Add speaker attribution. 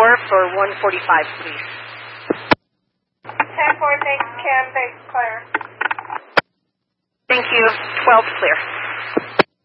Speaker 1: for 145, please.
Speaker 2: 10-4, thanks, Cam. Thanks, Claire.
Speaker 1: Thank you. 12 clear.